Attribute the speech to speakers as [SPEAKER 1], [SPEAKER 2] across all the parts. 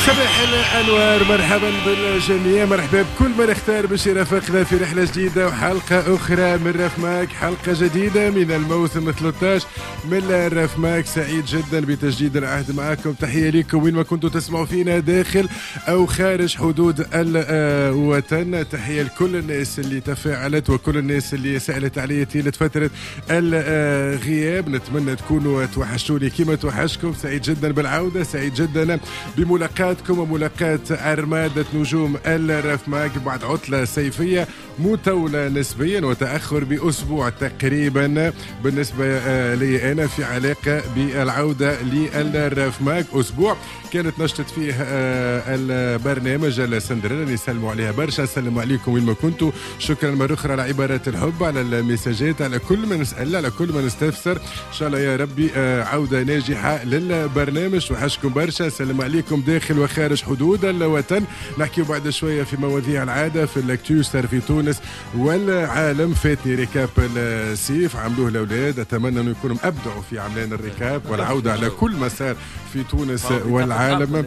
[SPEAKER 1] صباح الأنوار، مرحبا بالجميع، مرحبا بكل من اختار باش يرافقنا في رحلة جديدة وحلقة أخرى من راف ماك، حلقة جديدة من الموسم 13 من راف ماك. سعيد جدا بتجديد العهد معكم، تحية لكم وين ما كنتوا تسمعوا فينا داخل أو خارج حدود الوطن. تحية لكل الناس اللي تفاعلت وكل الناس اللي سألت علي طيلة فترة الغياب. نتمنى تكونوا توحشوني كما توحشكم. سعيد جدا بالعودة، سعيد جدا بملاقاتكم وملاقاة أرمادة نجوم الراف ماك بعد عطلة صيفية مطولة نسبيا وتأخر بأسبوع تقريبا بالنسبة لي أنا في علاقة بالعودة للراف ماك. أسبوع كانت نشطت فيه البرنامج السندريلا، نسلموا عليها برشا. سلموا عليكم وين ما كنتوا، شكرا مرة أخرى على عبارات الحب، على المساجات، على كل من نسأل، على كل من استفسر. إن شاء الله يا ربي عودة ناجحة للبرنامج. وحشكم برشا، سلم عليكم داخل وخارج حدود الوطن. نحكي بعد شوية في مواضيع العادة في الاكتو صار في تونس والعالم. فاتني ركاب السيف عملوه الأولاد، أتمنى أنه يكونوا أبدعوا في عملان الركاب والعودة على كل مسار في تونس والعالم.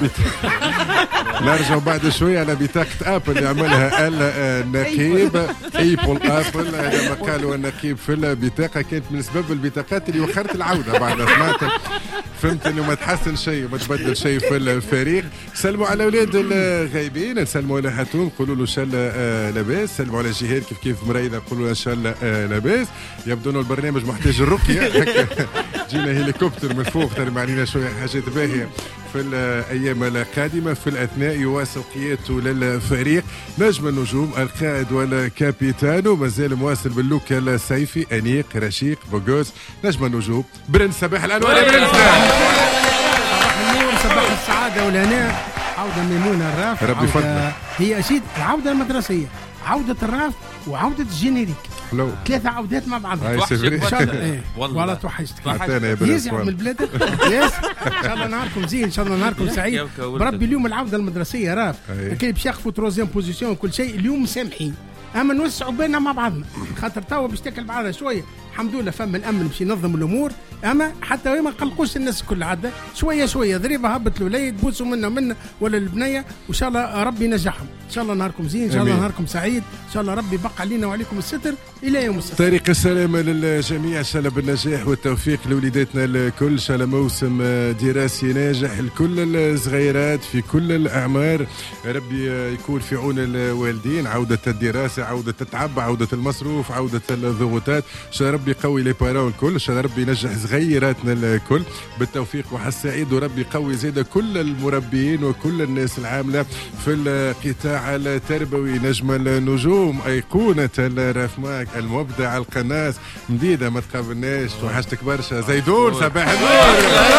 [SPEAKER 1] نرجع بعد شوية على بطاقة أبل اللي عملها النقيب ايبل أبل. هذا ما قالوا النقيب في البطاقة كانت من أسباب البطاقات اللي وخرت العودة. بعد سمعت فهمت انه ما تحسن شيء وما تبدل شيء في الفريق. سلموا على اولاد الغايبين، نسلموا على حتوم قولوا له ان شاء الله لاباس. سلموا على جهاد كيف مريضه قولوا له ان شاء الله لاباس. يبدو انه البرنامج محتاج الرقيه. جينا هليكوبتر من فوق ترى علينا شويه حاجات باهيه في الايام القادمه. في الاثناء يواصل قيادته للفريق نجم النجوم القائد والكابيتانو، مازال مواصل باللوك الصيفي انيق رشيق بوغوس نجم النجوم برنس. صباح الانوار يا برنس.
[SPEAKER 2] صباح النور، صباح السعاده والهناء. عوده ميمونه الراف،
[SPEAKER 1] ربي يفضل.
[SPEAKER 2] هي اكيد العوده المدرسيه، عوده الراف وعوده الجينيريك.
[SPEAKER 1] حلو.
[SPEAKER 2] 3 عودات مع بعض.
[SPEAKER 1] ان
[SPEAKER 2] شاء الله. والله توحشتك. يزعم من البلاد. يس. ان شاء الله نهاركم زين، ان شاء الله نهاركم سعيد بربي. اليوم العوده المدرسيه راف كي باش ياخذوا تروزيام بوزيسيون وكل شيء. اليوم مسامحين اما نوسعوا بيننا مع بعضنا، خاطر توا باش تاكل بعضها شويه. الحمد لله فما الامن باش ينظم الامور، اما حتى ما نقلقوش الناس الكل. عاد شويه شويه ضريبه هبط الوليد بوسوا منا ولا البنيه، وان شاء الله ربي ينجحهم. ان شاء الله نهاركم زين، ان شاء الله نهاركم سعيد، ان شاء الله ربي يبقى علينا وعليكم الستر الى يوم السبت.
[SPEAKER 1] طريق السلامه للجميع، ان شاء الله بالنجاح والتوفيق لوليداتنا الكل. ان شاء الله موسم دراسي ناجح لكل الصغيرات في كل الاعمار. ربي يكون في عون الوالدين. عوده الدراسه، عوده التعب، عوده المصروف، عوده الضغوطات. ان شاء الله ربي يقوي لي بارون الكل. ان شاء الله ربي ينجح صغيراتنا الكل بالتوفيق وحس سعيد. وربي يقوي زيد كل المربيين وكل الناس العامله في القطاع التربوي. نجم النجوم ايقونه الراف ماك، المبدع القناص مديده ما تقابلناش. توحشتك برشا زيدون. صباح النور.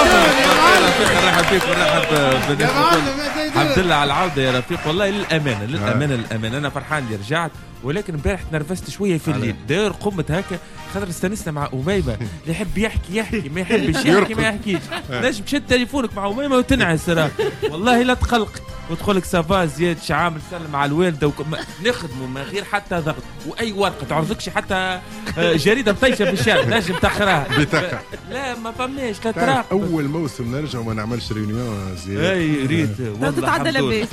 [SPEAKER 3] مرحبا بك ورحب الحمد لله على العوده يا رفيق. والله للامانه انا فرحان اللي رجعت، ولكن امبارح تنرفزت شويه في الليل. داير قمت هكا خاطر استنسنا مع أميمة. اللي يحب يحكي ما يحبش يحكي ما يحكيش. نجم تشد تليفونك مع أميمة وتنعس. والله لا تقلق وتقول لك سافا زياد شعامل سلم على الوالده نخدموا من غير حتى ضغط. واي ورقه تعرضكش حتى جريده مطيشه في الشارع نجم تاخرها بطاقه. لا ما فماش لا تراقب.
[SPEAKER 1] اول موسم نرجع وما نعملش ريونيون زياد.
[SPEAKER 3] اي ريت والله
[SPEAKER 4] تتعدى لباس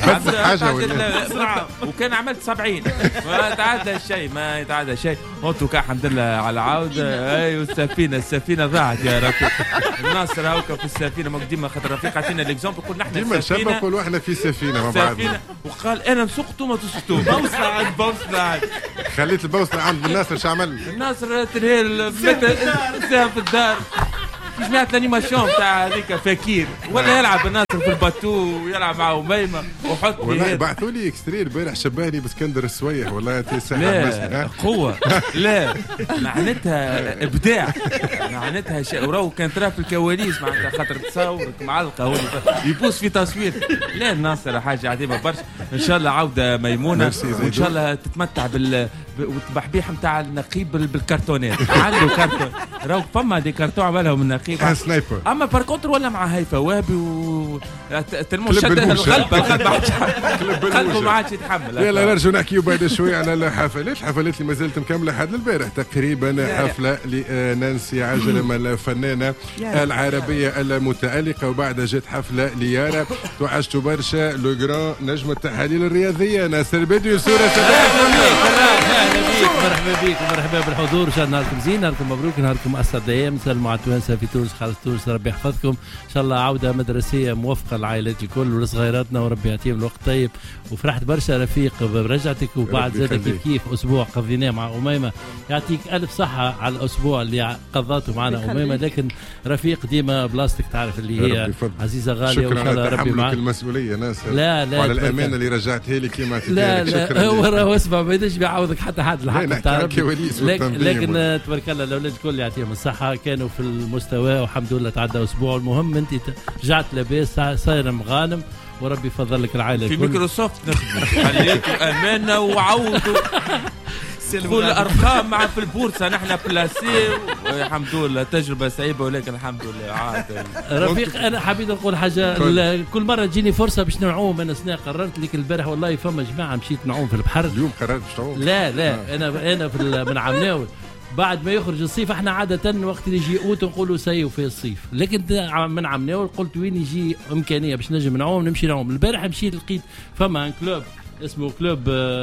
[SPEAKER 3] حاجه وكان عملت 70 ما يتعدى شيء ما يتعدى شيء. انتو الحمد لله على العوده. اي والسفينه ضاعت يا رفيق. الناصر هاوكا في السفينه ما ديما خاطر رفيق عطينا الاكزومبل قلنا احنا
[SPEAKER 1] ديما نشبه نقولوا احنا في سفينه مع بعضنا.
[SPEAKER 3] وقال انا نسقتوا ما تسقطوا. بوصله عند
[SPEAKER 1] خليت البوصله عند الناصر. شو عمل
[SPEAKER 3] الناصر؟ ترهيل ساهم في الدار. سمعت الانيماسيون تاع هذيك فكير ولا يلعب الناصر في الباتو ويلعب مع أميمة وحط
[SPEAKER 1] والله بعثوا لي اكستري البارح شبهني باسكندر السويح. والله انت
[SPEAKER 3] لا قوه لا معناتها ابداع معناتها وراو كانت ترى في الكواليس معناتها خاطر تصورك معلقه هو يبوس في تصوير. لا الناصر حاجه عظيمه برشا. ان شاء الله عوده ميمونه وان شاء الله تتمتع والتبحبيح نتاع النقيب بالكرتونات. عنده كرتون راهو فما دي كرتون عملهم النقيب
[SPEAKER 1] سنايبر.
[SPEAKER 3] اما باركونتر ولا مع هيفا وهبي تلمو شده القلب ما عادش يتحمل.
[SPEAKER 1] يلا نرجع نحكيو بعد شوي على الحفلات اللي ما زالت مكمله لحد البارح تقريبا. حفله لنانسي عجرم الفنانه العربيه المتالقه، وبعد جت حفله ليارا توحشتوا برشا لو جران نجم التحاليل الرياضيه ناصر بدوي. صوره
[SPEAKER 4] مرحبا بك ومرحبا بالحضور. ان شاء الله نهاركم زين، نهاركم مبروك، نهاركم اسعد ايام. نسلموا على التوانسه في تونس، خالص تونس ربي يحفظكم. ان شاء الله عوده مدرسيه موفقه للعائلات الكل ولصغيراتنا وربي يعطيهم الوقت طيب. وفرحت برشا رفيق برجعتك، وبعد زاد كيف اسبوع قضيناه مع اميمه. يعطيك الف صحه على الاسبوع اللي قضاته معنا اميمه، لكن رفيق ديما بلاستيك تعرف اللي هي عزيزه غاليه.
[SPEAKER 1] وان شاء الله ربي معك المسؤوليه ناصر.
[SPEAKER 4] لا
[SPEAKER 1] وعلى الامانه اللي رجعتها لي كيما
[SPEAKER 4] لا هو راه اسمع ما يقدرش يعوضك حتى حد الحق تاع لكن تبارك الله الاولاد الكل يعطيهم الصحه، كانوا في المستوى والحمد لله تعدى اسبوع. المهم انت رجعت لاباس صاير مغانم وربي يفضل لك العائله
[SPEAKER 3] في مايكروسوفت نخدموا خليتوا امانه وعودوا كل الارقام مع في البورصه نحن بلاسي الحمد لله. تجربه صعيبه ولكن الحمد لله عاد.
[SPEAKER 4] رفيق انا حبيت نقول حاجه، كل مره تجيني فرصه باش نعوم. انا سنة قررت لك البارح والله فما جماعه مشيت نعوم في البحر.
[SPEAKER 1] اليوم قررت باش تعوم؟
[SPEAKER 4] لا انا في من عمناول بعد ما يخرج الصيف. احنا عاده وقت اللي يجي اوت نقولوا سيو في الصيف، لكن من عمناول قلت وين يجي امكانيه باش نجم نعوم نمشي نعوم. البارح مشيت لقيت فما كلوب اسمه كلوب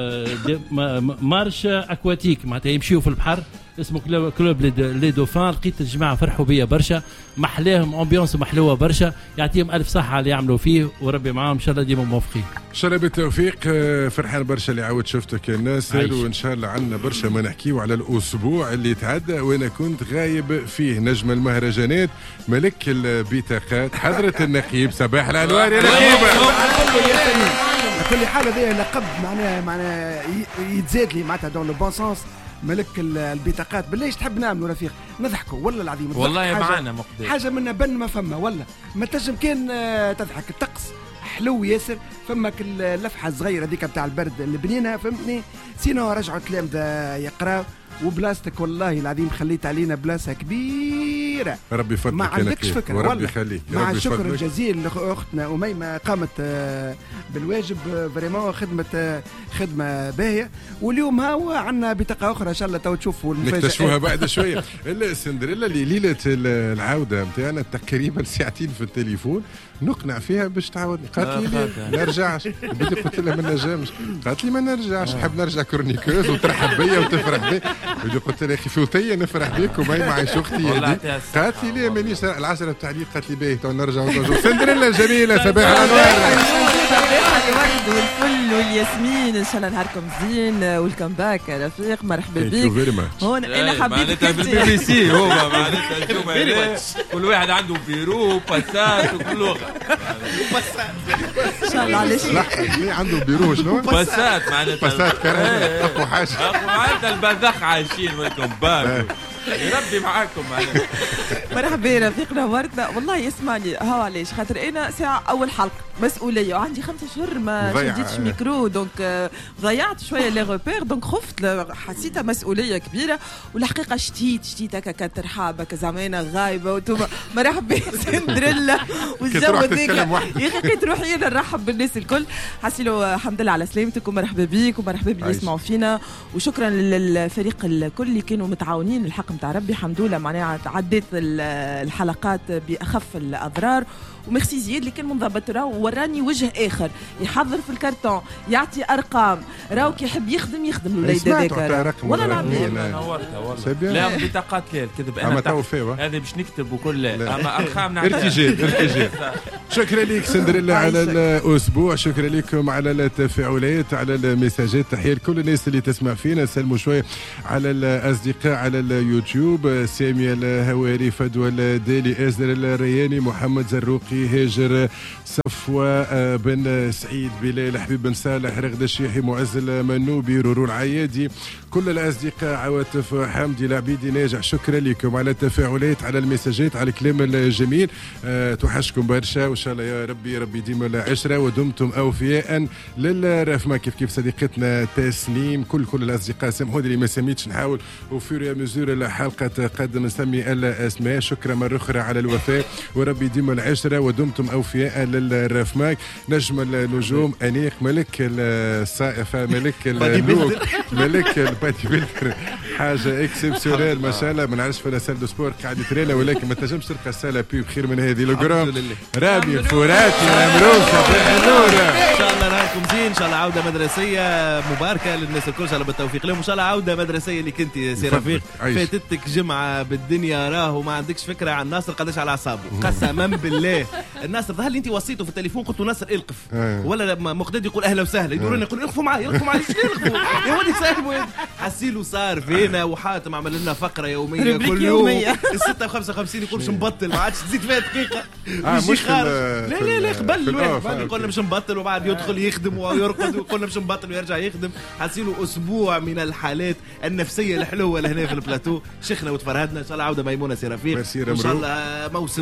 [SPEAKER 4] مارش اكواتيك معناتها يمشيوا في البحر، اسمه كلوب لي دوفان. لقيت الجماعه فرحوا بيا برشا، محلاهم امبيونس محلوه برشا. يعطيهم الف صحه على اللي يعملوا فيه وربي معاهم ان شاء الله ديما موفقين.
[SPEAKER 1] ان شاء الله بالتوفيق. فرحان برشا اللي عاود شفتك يا ناصر، وان شاء الله عندنا برشا ما نحكيو على الاسبوع اللي تعدى وانا كنت غايب فيه. نجم المهرجانات ملك البطاقات حضره النقيب صباح الانوار يا نقيبه.
[SPEAKER 5] كل حاله ذي لقب معناها يتزاد لي معناتها دون لو بون سونس ملك البطاقات. بالله تحب نعملوا رفيق نضحكوا والله العظيم
[SPEAKER 3] والله معانا مقدار
[SPEAKER 5] حاجه من بن ما فما ولا ما تنجم كان تضحك. الطقس حلو ياسر، فماك اللفحه الصغيره هذيك بتاع البرد اللي بنينها فهمتني. سينو رجعوا تلامذه يقراو وبلاستيك والله العظيم خليت علينا بلاصه كبيره.
[SPEAKER 1] ربي يفضلك
[SPEAKER 5] ما عندكش فكره
[SPEAKER 1] وربي يخليك.
[SPEAKER 5] مع الشكر الجزيل لاختنا اميمه قامت بالواجب فريمون خدمه باهيه. واليوم هاو عندنا بطاقه اخرى ان شاء الله تو تشوفوا المفاجاه
[SPEAKER 1] نكتشفوها بعد شويه. السندريلا اللي ليله العوده نتاعنا تقريبا ساعتين في التليفون نقنع فيها باش تعاودني. قالت لي ما نرجعش. بدي قلت لها ما نرجعش. قالت لي ما نرجعش، نحب نرجع كورنيكوز وترحب بيا وتفرح بي. بدي قلت لها اخي فوتيه نفرح بيك وما معيش اختي هذه. قالت لي ليه مانيش العشره بتاع قالت لي باهي تو نرجع سندريلا جميله صباح الانوار.
[SPEAKER 6] صباح الورد والفل والياسمين، ان شاء الله نهاركم زين. ويلكم باك رفيق، مرحبا بك. هون انا حبيت
[SPEAKER 3] بالبي بي سي هو معناتها كل واحد عنده بيرو باسات وكل لغه
[SPEAKER 6] ان شاء الله. علاش
[SPEAKER 1] ليه عنده بيرو شنو
[SPEAKER 3] باسات معناتها
[SPEAKER 1] باسات كهرباء اقوى حاجه
[SPEAKER 3] معناتها البذخ عايشين ويلكم باك. ربي معاكم معنا.
[SPEAKER 6] مرحبا رفيقنا وردنا. والله اسمعني هاو علاش خاطر انا ساعه اول حلقه مسؤوليه وعندي 5 شهور ما شديتش ميكرو، دونك ضيعت شويه لي روبير، دونك خفت حسيتها مسؤوليه كبيره. والحقيقه شتيت هكا كترحاب هكا زعما غايبه وانتم مرحبا سندريلا والجو هذاك يا اخي كي تروحي انا نرحب بالناس الكل. حسيلو الحمد لله على سلامتك ومرحبا بيك ومرحبا باللي يسمعوا فينا. وشكرا للفريق الكل اللي كانوا متعاونين. الحق نتاع ربي الحمد لله معناها عديت الحلقات باخف الاضرار. وميرسي زياد اللي كان منضبط راهو وراني وجه اخر يحضر في الكرتون يعطي ارقام راهو كي يحب يخدم الوليد هذاك
[SPEAKER 3] والله العظيم نورتها لا بطاقات لا الكذب انا هذه باش نكتب وكل اما ارقام نعطيها
[SPEAKER 1] ارتجال. شكرا لك سندريلا على الاسبوع، شكرا لكم على التفاعلات على المساجات. تحيه لكل الناس اللي تسمع فينا. سلموا شويه على الاصدقاء على اليوتيوب، ساميه الهواري، فدوى الدالي، ازر الرياني، محمد زروقي، هاجر، صفوة بن سعيد، بلال، حبيب بن صالح، رغد الشيحي، معز المنوبي، رورو العيادي، كل الاصدقاء عواطف حمدي العبيدي ناجح شكرا لكم على التفاعلات على المساجات على الكلام الجميل. توحشكم برشا وان شاء الله يا ربي ديما العشره ودمتم اوفياء للرفمه كيف صديقتنا تسنيم كل الاصدقاء سامحوني اللي ما سميتش نحاول وفور يا مزور الحلقه تقدم نسمي الاسماء. شكرا مره اخرى على الوفاء وربي ديما العشره ودمتم اوفياء للرفماك. نجم النجوم انيق ملك الصائفه ملك اللوك ملك البادي بيلدر حاجه اكسبسيونيل ما شاء الله. ما نعرفش في سال دو سبور قاعد يترينا ولكن ما تنجمش تلقى الساله بيب خير من هذه الجرام. رامي فوراتي مبروك ان
[SPEAKER 7] شاء الله نهاركم زين. ان شاء الله عوده مدرسيه مباركه للناس الكل ان شاء الله بالتوفيق لهم. ان شاء الله عوده مدرسيه اللي كنت سي رفيق فاتتك جمعه بالدنيا راهو ما عندكش فكره عن ناصر قداش على اعصابه قسما بالله. الناصر ظهر لي انت وصيته في التليفون قلت له ناصر القف ولا مقتدي يقول اهلا وسهلا يدورون يقول القفوا معي يلقفوا يا ولدي سايبوا حسيلو صار فينا وحاتم عمل لنا فقره يوميه كل يوم 6:55 يقول مش مبطل ما عادش تزيد فيها دقيقه مش خارج. لا قبل الواحد يقول مش مبطل وبعد يدخل يخدم ويرقد ويقول مش مبطل ويرجع يخدم. حسيلو اسبوع من الحالات النفسيه الحلوه لهنا في البلاتو شيخنا وتفرهدنا. ان شاء الله عوده ميمونه سي رفيق ان شاء الله موسم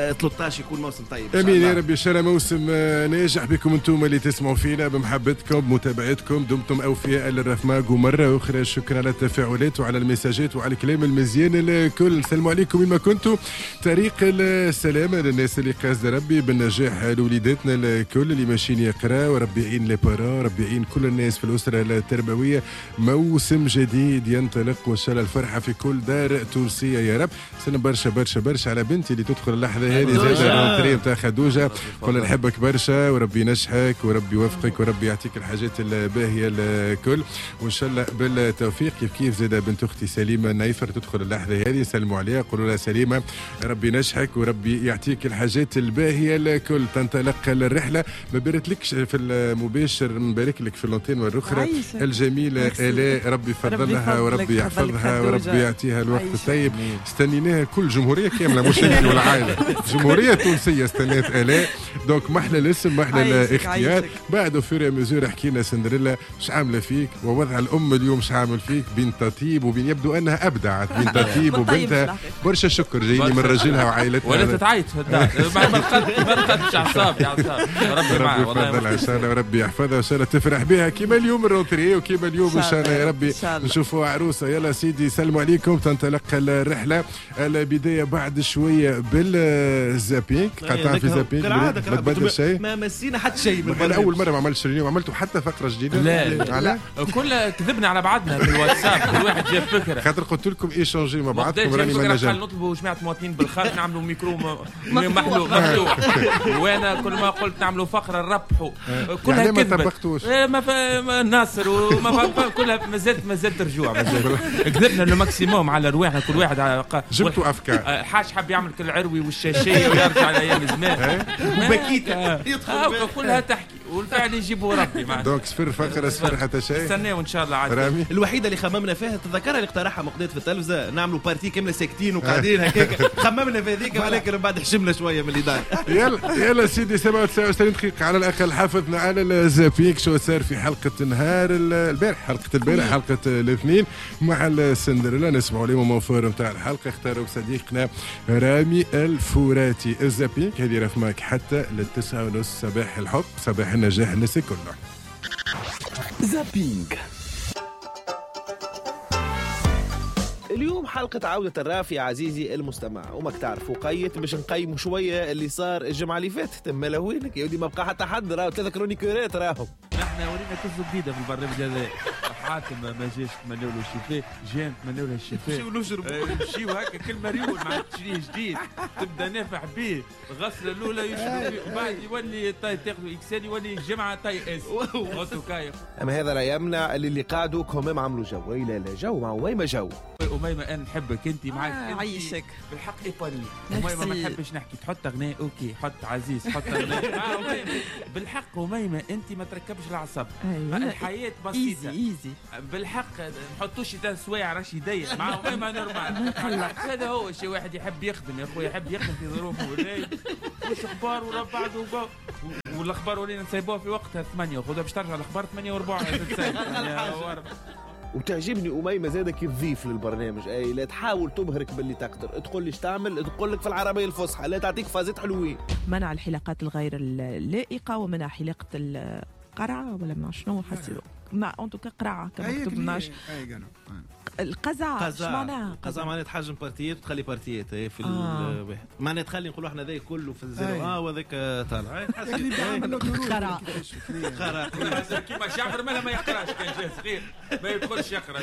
[SPEAKER 7] 13 يكون موسم طيب
[SPEAKER 1] امين يا ربي. ان شاء الله موسم ناجح بكم انتم اللي تسمعوا فينا بمحبتكم بمتابعتكم. دمتم اوفياء للرفماق ومره اخرى شكرا على التفاعلات وعلى المساجات وعلى الكلام المزيان الكل. نسلموا عليكم وين ما كنتوا. طريق السلامه للناس اللي قاصده ربي بالنجاح لوليداتنا الكل اللي ماشيين يقراوا وربي يعين لي بارا ربي يعين كل الناس في الاسره التربويه. موسم جديد ينطلق وان شاء الله الفرحه في كل دار تونسيه يا رب. سلم برشا على بنتي اللي تدخل اللحظه هذه زاد الرونتري نتاع خدوجه. قلنا نحبك برشا وربي ينجحك وربي يوفقك وربي يعطيك الحاجات الباهيه الكل وان شاء الله بالتوفيق. كيف زاد بنت اختي سليمه نايفر تدخل اللحظه هذه نسلموا عليها قولوا لها سليمه ربي ينجحك وربي يعطيك الحاجات الباهيه الكل. تنطلق الرحله ما باركلكش في المباشر نبارك لك في اللونتين والاخرى الجميله الاء ربي يفضلها وربي يحفظها وربي يعطيها الوقت الطيب. استنيناها كل جمهوريه كامله مش انت والعائله جمهوريه تونسيه استنات الاء. دونك محلى الاسم محلى الاختيار. بعد فير مزور حكينا سندريلا اش عامله فيك ووضع الام اليوم اش عامل فيك. بنت طيب وبين يبدو انها ابدعت بنت طيب وبنتها برشا شكر جايني من رجلها وعائلتها
[SPEAKER 3] ولا تتعيط ما رقدتش اعصابي ربي معها
[SPEAKER 1] والله ان شاء الله وربي يحفظها وان شاء الله تفرح بها كيما اليوم الروتري وكيما اليوم ان شاء الله يا ربي نشوفوا عروسه. يلا سيدي سلموا عليكم. تنطلق الرحله البدايه بعد شويه بالزابينج قطع في زابينج ما تبدل شيء
[SPEAKER 7] ما مسينا حتى شيء
[SPEAKER 1] من اول مره ما عملتش اليوم عملته حتى فقره جديده.
[SPEAKER 3] لا كل كذبنا على بعضنا في الواتساب كل واحد جاب فكره
[SPEAKER 1] خاطر قلت لكم ايشانجي مع بعضكم راني ما نجم
[SPEAKER 3] نطلبوا جماعه مواطنين بالخارج نعملوا ميكرو مفتوح وانا كل ما قلت نعملوا فقره نربحوا كلها
[SPEAKER 1] يعني ما طبقتوش
[SPEAKER 3] ما ناصر وما كلها مازالت رجوع كذبنا الماكسيموم على رواحنا كل واحد
[SPEAKER 1] جبتوا افكار.
[SPEAKER 3] حاج حب يعمل كل العروي والشاشيه ويرجع لايام زمان
[SPEAKER 7] وبكيت
[SPEAKER 3] يدخل كلها تحكي والفعل يجيبوا ربي معنا.
[SPEAKER 1] دونك صفر فقره صفر حتى شيء
[SPEAKER 3] استناو ان شاء الله عاد.
[SPEAKER 1] رامي
[SPEAKER 7] الوحيده اللي خممنا فيها تتذكرها اللي اقترحها مقداد في التلفزه نعملوا بارتي كامله ساكتين وقاعدين هكاك خممنا في هذيك ولكن بعد حشمنا شويه من اللي دار.
[SPEAKER 1] يلا سيدي 27 دقيقه على الاقل حافظنا على الزابيك شو صار في حلقه نهار البارح حلقه الاثنين مع السندريلا. نسمعوا لهم موفور نتاع الحلقه اختاروا صديقنا رامي الفوراتي. الزابيك هذه رفماك حتى ل9:30 صباح الحب صباح النجاح الناس كله.
[SPEAKER 8] زابينج
[SPEAKER 7] اليوم حلقة عودة الرافي عزيزي المستمع وماك تعرف وقيت باش نقيموا شوية اللي صار الجمعة اللي فاتت. تما وينك يا ودي ما بقى حتى حد راهو 3 كرونيكورات راهو.
[SPEAKER 3] احنا ورينا قصة جديدة في البرنامج هذا. حاتم ما جاش تمنوا له الشفاء جان تمنوا له الشفاء
[SPEAKER 7] نمشيو نشربوا
[SPEAKER 3] نمشيو هكا كل مريول مع تشريه جديد تبدا نافع به الغسله الاولى يشرب وبعد يولي تاخذوا اكسل يولي الجمعه اس غوتو كايف.
[SPEAKER 7] اما هذا لا يمنع اللي قعدوا كوميم عملوا جو. لا جو مع أميمة جو.
[SPEAKER 3] أميمة انا نحبك انت معاك
[SPEAKER 6] عيشك
[SPEAKER 3] بالحق ايباني. أميمة ما نحبش نحكي تحط اغنيه اوكي حط عزيز حط اغنيه بالحق أميمة انت ما تركبش الاعصاب. الحياه بسيطه ايزي بالحق نحطوش سوايع راش يضيق مع أميمة نورمال. هذا هو الشيء. واحد يحب يخدم يا اخويا يحب يخدم في ظروفه وش اخبار ورا بعض والاخبار ولينا نسيبوها في وقتها 8 خذها باش ترجع الاخبار 8 و4
[SPEAKER 7] وتعجبني أميمة زادة كي تضيف للبرنامج، أي لا تحاول تبهرك باللي تقدر، تقول ليش تعمل، تقول لك في العربية الفصحى، لا تعطيك فازات حلوين.
[SPEAKER 6] منع الحلاقات الغير اللائقة ومنع حلاقة القرعة ولا ما شنو حسيتوا مع انتو قرعة كما كتبناش القزعة. ايش معناها؟
[SPEAKER 7] قزعة معناها تحجم بارتيات وتخلي بارتيات في الواحد، معناها تخلي نقولوا احنا ذا كله في الزيرو وذاك طالع
[SPEAKER 6] قرعة
[SPEAKER 3] كيما شعر ما يقراش كان جاي صغير ما يدخلش يقرا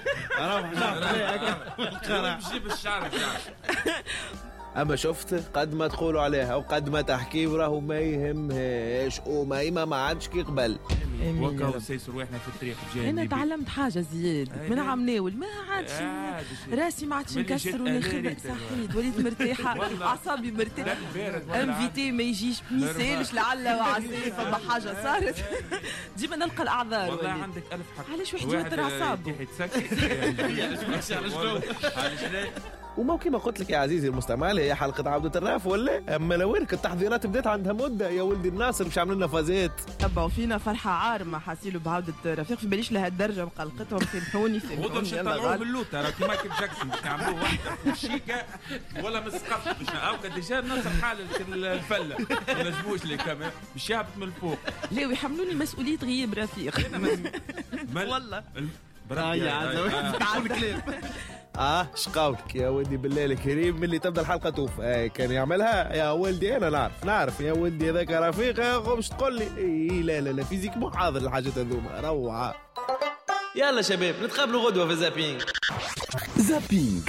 [SPEAKER 3] شعر جيب الشعر
[SPEAKER 7] اما شفت قد ما تقولوا عليها وقد ما تحكي وراهو ما يهمهاش وما ما عادش كي قبل.
[SPEAKER 3] وكاو سيسر احنا في الطريق جاي.
[SPEAKER 6] انا تعلمت حاجه زياد من عم ناول ما عادش راسي ما عادش نكسر ونخبئ صحيت وليت مرتاحه اعصابي مرتاحه انفيتي ما يجيش ما يسالش لعل وعسى فما حاجه صارت ديما نلقى الاعذار.
[SPEAKER 3] والله عندك الف حق.
[SPEAKER 6] علاش واحد يوتر اعصابه
[SPEAKER 7] وما كما قلت لك يا عزيزي المستمع هي حلقة عودة الراف ولا؟ أما لوينك التحضيرات بدات عندها مدة يا ولدي الناصر مش عاملين لنا فازات.
[SPEAKER 6] تبعوا فينا فرحة عارمة حاسيلو بعودة رفيق في باليش لهالدرجة مقلقتهم سامحوني
[SPEAKER 3] يلا طلعوه باللوت راكي مايكل جاكسون باش نعملوه واحدة شيكة ولا مسقط باش أوكا ديجا نوصل حالة الفلة ما نجموش لي كمان باش يهبط من الفوق.
[SPEAKER 6] لا ويحملوني مسؤولية غياب رفيق.
[SPEAKER 3] والله
[SPEAKER 7] شقاوتك يا ولدي بالله الكريم من اللي تبدا الحلقه توف كان يعملها يا ولدي. انا نعرف يا ولدي هذاك رفيق مش تقول لي لا فيزيك مو حاضر الحاجات هذوما روعه. يلا شباب نتقابلوا غدوه في زابينج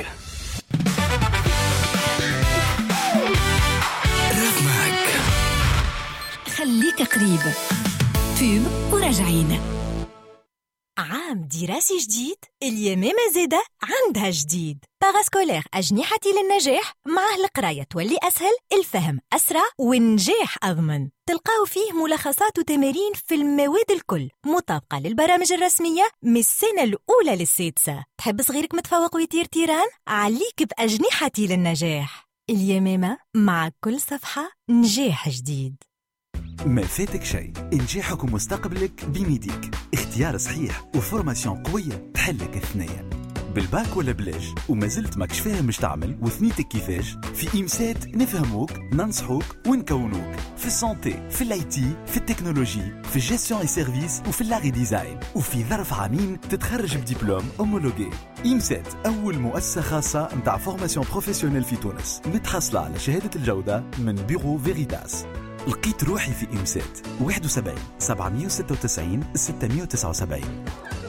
[SPEAKER 8] راف معك خليك قريب فيلم وراجعين. عام دراسي جديد اليمامة زادة عندها جديد. باراسكولير أجنحتي للنجاح، معه القراية تولي أسهل، الفهم أسرع والنجاح أضمن. تلقاو فيه ملخصات وتمارين في المواد الكل مطابقة للبرامج الرسمية من السنة الأولى للسادسة. تحب صغيرك متفوق ويطير تيران؟ عليك بأجنحتي للنجاح. اليمامة مع كل صفحة نجاح جديد.
[SPEAKER 9] ما فاتك شيء، نجاحك ومستقبلك بميديك. اختيار صحيح وفورماسيون قوية تحلك الثنية. بالباك ولا بلاش وما زلت ماكش فاهم مش تعمل وثنيتك كيفاش؟ في إمسات نفهموك ننصحوك ونكونوك في السانتي، في الاي تي، في التكنولوجي، في الجيستيون اي سيرفيس وفي اللاغي ديزاين. وفي ظرف عامين تتخرج بدبلوم اومولوجي. إمسات أول مؤسسة خاصة متاع فورماسيون بروفيسيونيل في تونس متحصلة على شهادة الجودة من بيرو فيريتاس. لقيت روحي في إمسات 71 796 679.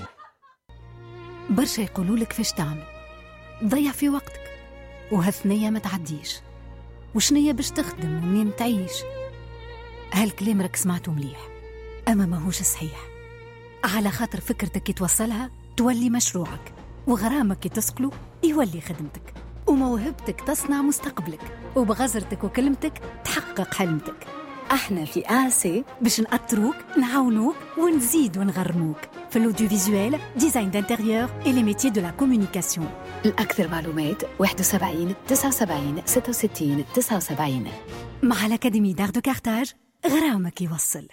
[SPEAKER 8] برشا يقولولك فاش تعمل ضيع في وقتك وهالثنية ما تعديش وشنية باش تخدم ومنين تعيش. هالكلام راك سمعته مليح أما ماهوش صحيح. على خاطر فكرتك كي توصلها تولي مشروعك وغرامك كي تسقلو يولي خدمتك وموهبتك تصنع مستقبلك وبغزرتك وكلمتك تحقق حلمتك. احنا في آسي باش نأطروك نعاونوك ونزيد ونغرموك في الاوديو فيزوال ديزاين دانتيريور اي لي ميتيي دو لا كومونيكاسيون. الأكثر معلومات 71 79 66 79 مع الأكاديمي دار دو كارتاج. غرامك يوصل.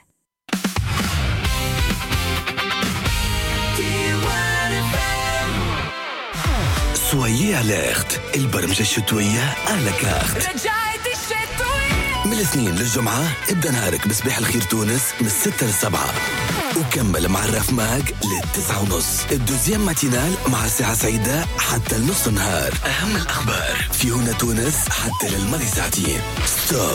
[SPEAKER 10] سويي أليرت البرمجة الشتوية على كارت. من الاثنين للجمعة ابدأ نهارك بصباح الخير تونس من 6 ل 7 وكمل مع الراف ماج ل9:30. الدوزيام ماتينال مع ساعة سعيدة حتى لنص النهار. أهم الأخبار في هنا تونس حتى للماضي ساعتين. ستوب.